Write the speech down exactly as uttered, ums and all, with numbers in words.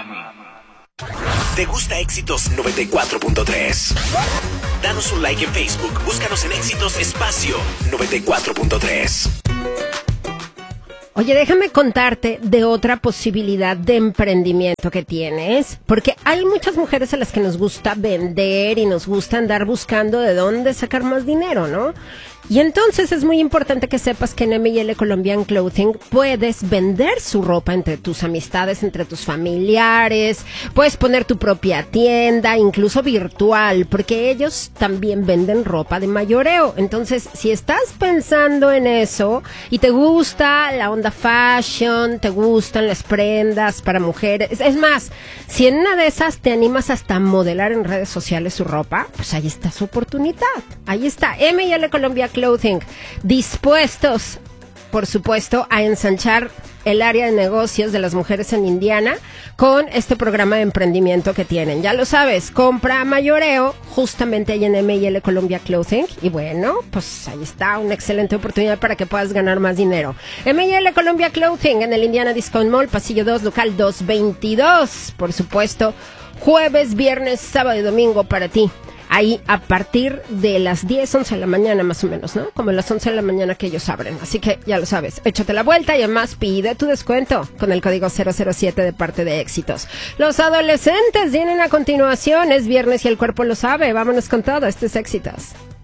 ¿Te gusta Éxitos noventa y cuatro punto tres? Danos un like en Facebook, búscanos en Éxitos Espacio noventa y cuatro punto tres. Oye, déjame contarte de otra posibilidad de emprendimiento que tienes, porque hay muchas mujeres a las que nos gusta vender y nos gusta andar buscando de dónde sacar más dinero, ¿no? Y entonces es muy importante que sepas que en M y L Colombian Clothing puedes vender su ropa entre tus amistades, entre tus familiares, puedes poner tu propia tienda, incluso virtual, porque ellos también venden ropa de mayoreo. Entonces, si estás pensando en eso y te gusta la onda fashion, te gustan las prendas para mujeres, es más, si en una de esas te animas hasta a modelar en redes sociales su ropa, pues ahí está su oportunidad. Ahí está, M y L Colombia Clothing, dispuestos, por supuesto, a ensanchar el área de negocios de las mujeres en Indiana con este programa de emprendimiento que tienen. Ya lo sabes, compra mayoreo justamente ahí en M y L Colombia Clothing y bueno, pues ahí está una excelente oportunidad para que puedas ganar más dinero. M y L Colombia Clothing en el Indiana Discount Mall, pasillo dos, local doscientos veintidós, por supuesto, jueves, viernes, sábado y domingo para ti. Ahí a partir de las diez, once de la mañana más o menos, ¿no? Como las once de la mañana que ellos abren. Así que ya lo sabes, échate la vuelta y además pide tu descuento con el código cero cero siete de parte de Éxitos. Los adolescentes vienen a continuación, es viernes y el cuerpo lo sabe. Vámonos con todo, este es Éxitos.